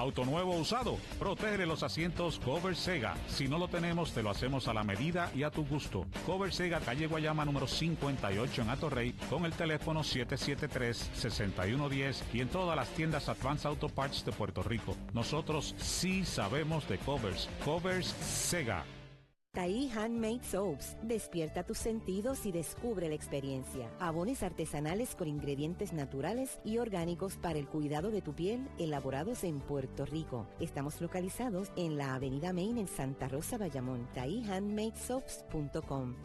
Auto nuevo o usado, protege los asientos Cover Sega. Si no lo tenemos, te lo hacemos a la medida y a tu gusto. Cover Sega, calle Guayama número 58 en Atorrey, con el teléfono 773-6110 y en todas las tiendas Advance Auto Parts de Puerto Rico. Nosotros sí sabemos de covers. Covers Sega. Taí Handmade Soaps. Despierta tus sentidos y descubre la experiencia. Jabones artesanales con ingredientes naturales y orgánicos para el cuidado de tu piel, elaborados en Puerto Rico. Estamos localizados en la Avenida Main en Santa Rosa, Bayamón. TaíHandmadeSoaps.com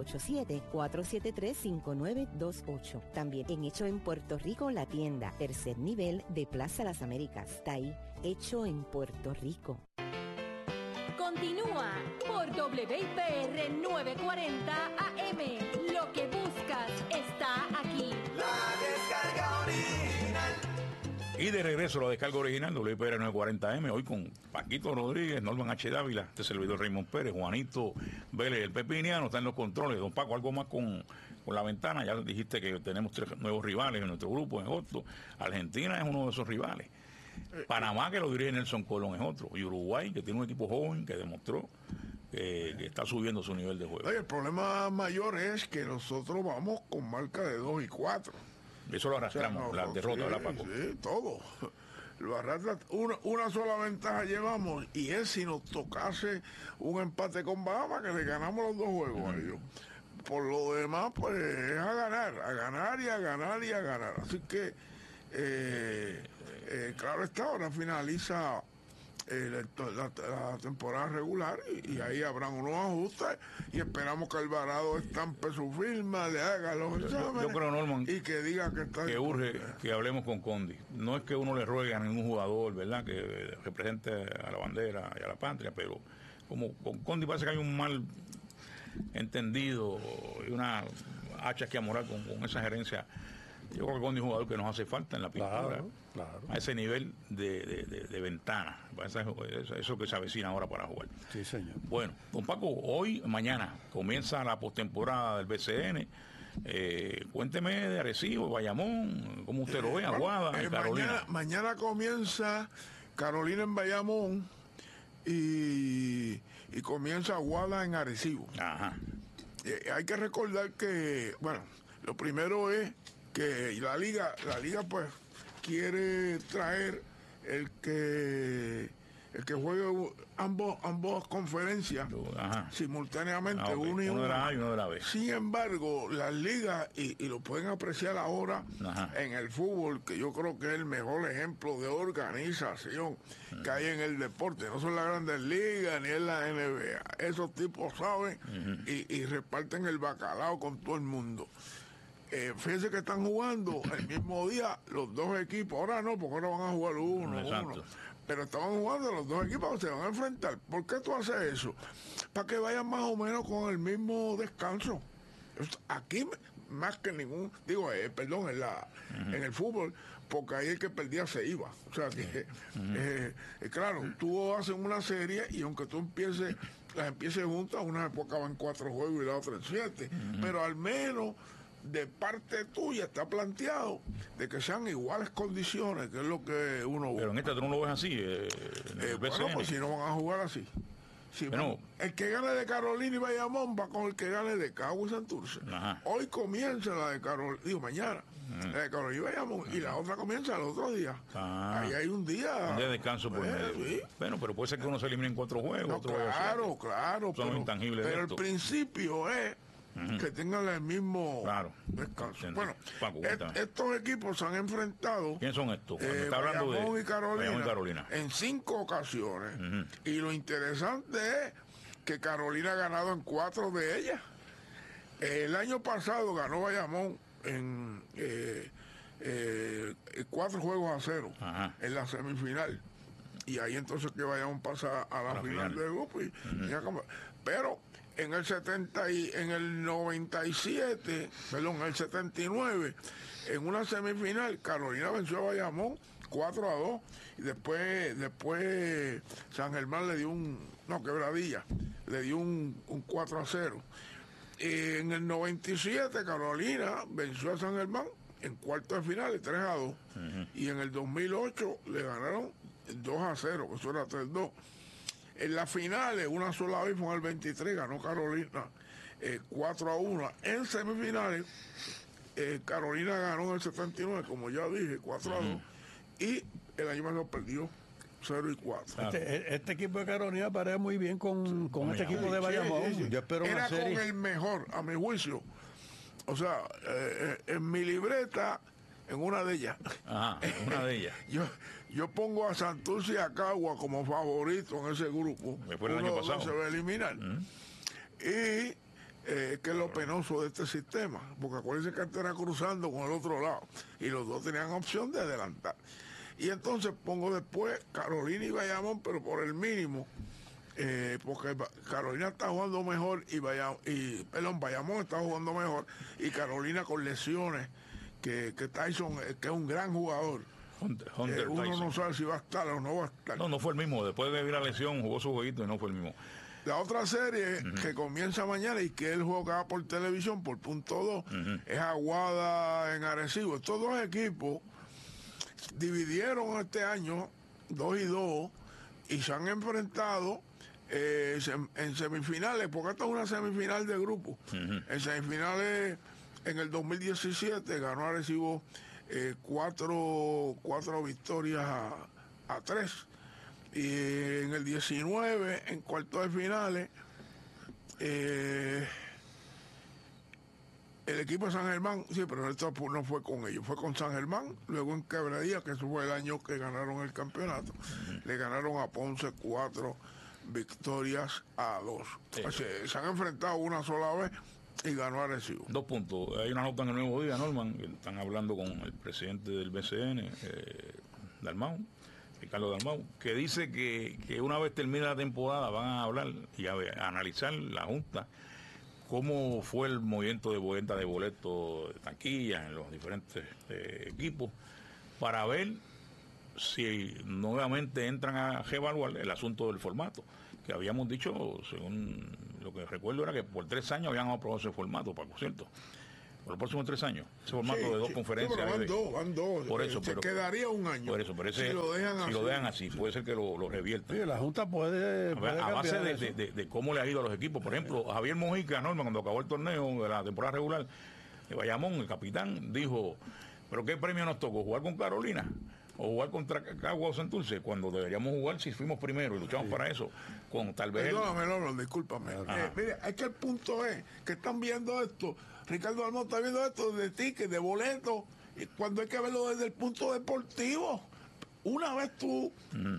787-473-5928. También en Hecho en Puerto Rico, la tienda, tercer nivel de Plaza Las Américas. Taí, hecho en Puerto Rico. Continúa por WIPR 940 AM. Lo que buscas está aquí. La descarga original. Y de regreso a la descarga original, WIPR 940M, hoy con Paquito Rodríguez, Norman H. Dávila, este servidor Raymond Pérez, Juanito Vélez, el Pepiniano, está en los controles. Don Paco, algo más con la ventana. Ya dijiste que tenemos 3 nuevos rivales en nuestro grupo, en otro. Argentina es uno de esos rivales. Panamá, que lo dirige Nelson Colón, es otro. Y Uruguay, que tiene un equipo joven que demostró que está subiendo su nivel de juego. Oye, el problema mayor es que nosotros vamos con marca de 2-4. Eso lo arrastramos, o sea, la derrota, ¿verdad, Paco? Sí, todo. Lo arrastra, una sola ventaja llevamos, y es si nos tocase un empate con Bahamas, que le ganamos los 2 juegos a ellos. Por lo demás, pues es a ganar y a ganar y a ganar. Así que claro está, ahora finaliza la temporada regular y ahí habrán unos ajustes y esperamos que Alvarado estampe su firma, le haga los exámenes. Yo creo, Norman, y que diga que está que urge que hablemos con Condi. No es que uno le ruegue a ningún jugador, ¿verdad?, que represente a la bandera y a la patria, pero como con Condi parece que hay un mal entendido y una hacha que amorar con esa gerencia. Yo creo que Condi es un jugador que nos hace falta en la pintura, claro. A ese nivel de ventana, eso que se avecina ahora para jugar. Sí, señor. Bueno, don Paco, mañana comienza la postemporada del BCN. Cuénteme de Arecibo, Bayamón, cómo usted lo ve, Aguada y Carolina. Mañana comienza Carolina en Bayamón y comienza Aguada en Arecibo. Ajá. Hay que recordar que, bueno, lo primero es que la liga pues quiere traer el que juegue ambas conferencias simultáneamente, okay. Uno de la A y uno de la B. Sin embargo, las ligas, y lo pueden apreciar ahora en el fútbol, que yo creo que es el mejor ejemplo de organización que hay en el deporte. No son las grandes ligas ni en la NBA. Esos tipos saben y reparten el bacalao con todo el mundo. Fíjense que están jugando el mismo día los 2 equipos. Ahora no, porque ahora van a jugar uno. Pero estaban jugando los 2 equipos, se van a enfrentar. ¿Por qué tú haces eso? Para que vayan más o menos con el mismo descanso. Aquí, más que ningún, en el fútbol, porque ahí el que perdía se iba. O sea que, claro, tú haces una serie y aunque tú las empieces juntas, una después acaba en 4 juegos y la otra en 7. Pero al menos de parte tuya está planteado de que sean iguales condiciones, que es lo que uno busca. Pero en este tú no lo ves así. Bueno, pues si no van a jugar así. Sí, bueno, el que gane de Carolina y Bayamón va con el que gane de Cagua y Santurce. Hoy comienza la de Carolina, mañana, la de Carolina y Bayamón, y la otra comienza el otro día. Ahí hay un día de descanso por medio. Sí. Bueno, pero puede ser que uno se elimine en 4 juegos. No, claro. Son intangibles. Pero el principio es que tengan el mismo descanso. Bueno, Paco, estos equipos se han enfrentado. ¿Quiénes son estos? Está hablando Bayamón de y Carolina, Bayamón y Carolina en 5 ocasiones. Y lo interesante es que Carolina ha ganado en 4 de ellas. El año pasado ganó Bayamón en 4 juegos a 0 en la semifinal. Y ahí entonces que Bayamón pasa a la final del grupo. Pero en el 97, perdón, en el 79, en una semifinal, Carolina venció a Bayamón 4-2, y después San Germán le dio Quebradilla, le dio un 4-0. En el 97, Carolina venció a San Germán en cuartos de final, 3-2, y en el 2008 le ganaron 2-0, que eso era 3-2. En las finales, una sola vez fue en el 23, ganó Carolina 4-1. En semifinales, Carolina ganó en el 79, como ya dije, 4-2. Y el año pasado perdió 0-4. Este equipo de Carolina parea muy bien con este equipo de Bayamón. Sí. Yo espero era una serie. con el mejor, a mi juicio. O sea, en mi libreta, en una de ellas. Ajá, una de ellas. Yo pongo a Santurce y a Cagua como favorito en ese grupo. Después del año pasado. Se va a eliminar. Y que es lo penoso de este sistema, porque acuérdense que antes era cruzando con el otro lado y los dos tenían opción de adelantar. Y entonces pongo después Carolina y Bayamón, pero por el mínimo, porque Carolina está jugando mejor y Bayamón está jugando mejor, y Carolina con lesiones, que Tyson, que es un gran jugador. Hunter Uno Tyson. no sabe si va a estar o no va a estar. No fue el mismo. Después de ir a la lesión, jugó su jueguito y no fue el mismo. La otra serie que comienza mañana y que él juega por televisión, por punto 2, es Aguada en Arecibo. Estos dos equipos dividieron este año 2-2 y se han enfrentado en semifinales, porque esta es una semifinal de grupo. En semifinales, en el 2017 ganó Arecibo 4 victorias a 3. Y en el 19, en cuartos de finales, el equipo de San Germán, sí, pero esto no fue con ellos, fue con San Germán, luego en Quebradilla, que eso fue el año que ganaron el campeonato, le ganaron a Ponce 4 victorias a 2. Sí. O sea, se han enfrentado una sola vez y ganó Arecibo. 2 puntos. Hay una nota en el Nuevo Día, Norman, que están hablando con el presidente del BCN, Dalmau, Ricardo Dalmau, que dice que una vez termine la temporada van a hablar y a analizar la Junta cómo fue el movimiento de venta de boletos de taquilla en los diferentes equipos, para ver si nuevamente entran a reevaluar el asunto del formato, que habíamos dicho, según lo que recuerdo, era que por 3 años habían aprobado ese formato, Paco, ¿cierto? Por los próximos 3 años, ese formato de 2 conferencias. Pero van dos. Por eso, se quedaría un año. Por eso, pero ese, si lo dejan así, puede ser que lo reviertan. Sí, la Junta puede A base cambiar de cómo le ha ido a los equipos. Por ejemplo, Javier Mojica, Norma, cuando acabó el torneo de la temporada regular de Bayamón, el capitán, dijo, ¿pero qué premio nos tocó? ¿Jugar con Carolina? ¿O jugar contra Cagua o Santurce? Cuando deberíamos jugar si fuimos primero y luchamos para eso. Con tal vez... Perdóname, discúlpame. Mire, es que el punto es que están viendo esto, Ricardo Almón está viendo esto de tickets, de boletos, y cuando hay que verlo desde el punto deportivo. Una vez tú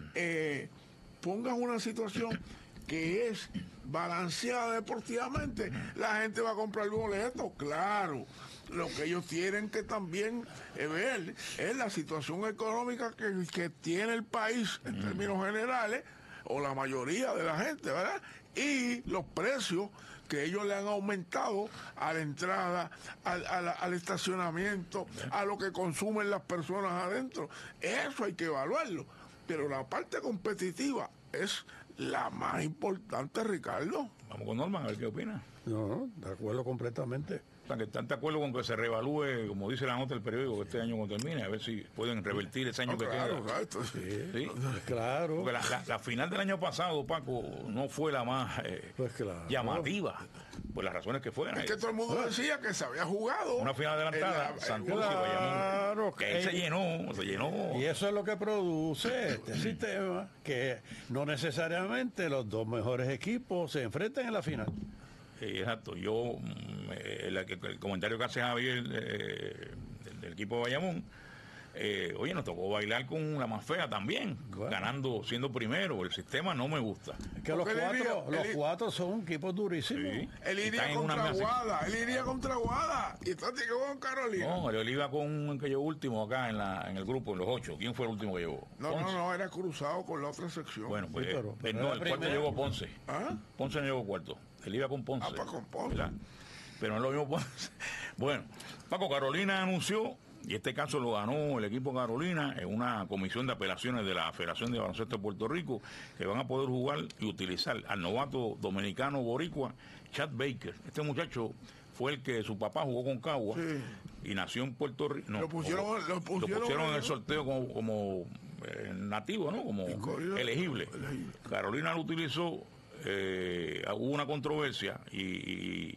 pongas una situación que es balanceada deportivamente, la gente va a comprar boletos, claro. Lo que ellos tienen que también ver es la situación económica que tiene el país en términos generales, o la mayoría de la gente, ¿verdad? Y los precios que ellos le han aumentado a la entrada, al estacionamiento, a lo que consumen las personas adentro. Eso hay que evaluarlo. Pero la parte competitiva es la más importante, Ricardo. Vamos con Norman, a ver qué opina. No, de acuerdo completamente. O sea, que están de acuerdo con que se reevalúe, como dice la nota del periódico, que este año cuando termine, a ver si pueden revertir ese año que claro, queda. Claro, ¿Sí? Claro. Porque la final del año pasado, Paco, no fue la más llamativa, por las razones que fueran. Es que todo el mundo decía que se había jugado. Una final adelantada, Santurce y Bayamón. Que ahí se llenó. Y eso es lo que produce este sistema, que no necesariamente los dos mejores equipos se enfrenten en la final. Exacto. Yo, el comentario que hace Javier del equipo de Bayamón, oye, nos tocó bailar con la más fea también, ganando, siendo primero. El sistema no me gusta. Es que los cuatro son equipos durísimos. Sí. Él iría contra Aguada. Y entonces llegó con Carolina. No, él iba con el que llegó último acá en el grupo, en los 8. ¿Quién fue el último que llegó? No, era cruzado con la otra sección. Bueno, pues sí, el cuarto llegó Ponce. ¿Ah? Ponce no llegó cuarto. Él iba con Ponce. Con Ponce. ¿Verdad? Pero no es lo mismo Ponce. Bueno, Paco, Carolina anunció, y este caso lo ganó el equipo Carolina en una comisión de apelaciones de la Federación de Baloncesto de Puerto Rico, que van a poder jugar y utilizar al novato dominicano boricua Chad Baker. Este muchacho fue el que su papá jugó con Cagua y nació en Puerto Rico. No, lo pusieron en el sorteo como nativo, ¿no? Como elegible. Carolina lo utilizó, hubo una controversia y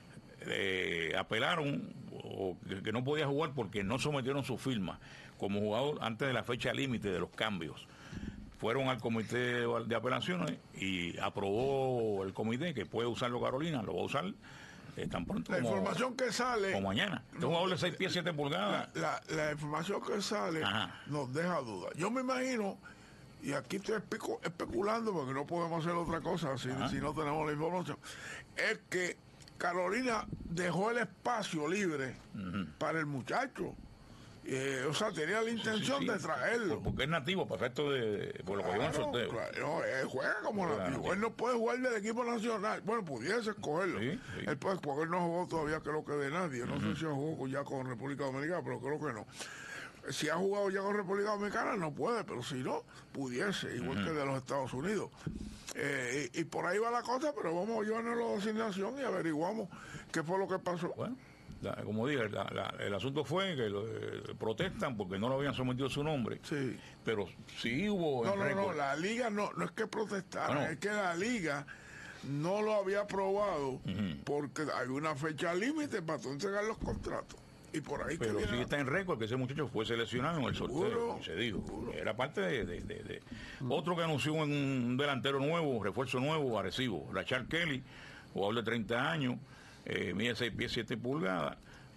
apelaron que no podía jugar porque no sometieron su firma como jugador antes de la fecha límite de los cambios. Fueron al comité de apelaciones y aprobó el comité que puede usarlo Carolina, lo va a usar tan pronto la información que sale como mañana. Es un jugador de 6 pies 7 pulgadas. La información que sale nos deja dudas. Yo me imagino, y aquí estoy especulando porque no podemos hacer otra cosa si no tenemos la información, es que Carolina dejó el espacio libre para el muchacho. O sea, tenía la intención de traerlo. Porque es nativo, perfecto, por lo que lleva en sorteo. Claro, él juega como nativo. Él no puede jugar del equipo nacional. Bueno, pudiese escogerlo. Él puede, porque él no jugó todavía, creo que de nadie. No sé si jugó ya con República Dominicana, pero creo que no. Si ha jugado ya con República Dominicana, no puede, pero si no, pudiese, igual que de los Estados Unidos. Y por ahí va la cosa, pero vamos a llevarnos la asignación y averiguamos qué fue lo que pasó. Bueno. Como dije, el asunto fue que protestan porque no lo habían sometido su nombre. Sí. Pero sí hubo. No, la liga no es que protestaran, es que la liga no lo había aprobado porque hay una fecha límite para tú entregar los contratos. Y por ahí pero sí está en récord que ese muchacho fue seleccionado en el sorteo, se dijo. Era parte de otro que anunció un delantero nuevo, refuerzo nuevo, Arecibo, Rachel Kelly, jugador de 30 años. Mide 6 pies 7 pulgadas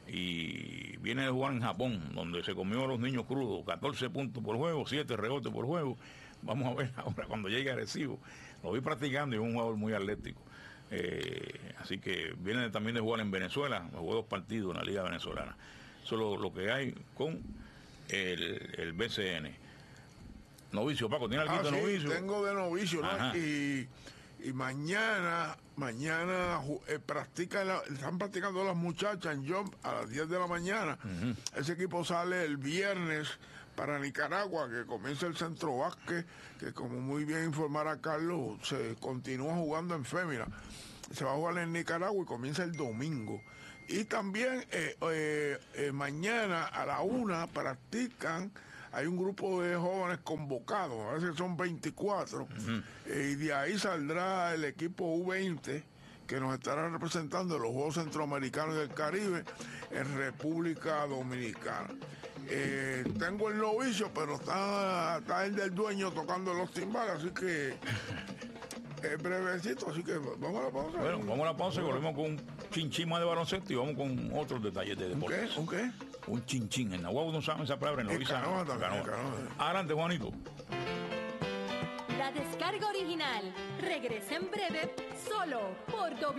y viene de jugar en Japón, donde se comió a los niños crudos, 14 puntos por juego, 7 rebotes por juego. Vamos a ver ahora cuando llegue a Arecibo. Lo vi practicando y es un jugador muy atlético. Así que viene también de jugar en Venezuela, jugó 2 partidos en la Liga Venezolana. Eso es lo que hay con el BCN. Novicio, Paco, ¿tiene algo de novicio? Tengo de novicio, ¿no? Y mañana están practicando las muchachas en Jump a las 10 de la mañana. Ese equipo sale el viernes para Nicaragua, que comienza el centro básquet, que como muy bien informará Carlos, se continúa jugando en fémina. Se va a jugar en Nicaragua y comienza el domingo. Y también mañana a la 1 practican. Hay un grupo de jóvenes convocados, a veces son 24, y de ahí saldrá el equipo U20 que nos estará representando en los Juegos Centroamericanos y del Caribe en República Dominicana. Tengo el novicio, pero está el del dueño tocando los timbales, así que es brevecito, así que vamos a la pausa. Bueno, vamos a la pausa y volvemos con un chinchima de baloncesto y vamos con otros detalles de deportes. ¿Un qué? Un chinchín. En Nahuatl no saben esa palabra, en Loíza. Adelante, Juanito. La descarga original regresa en breve solo por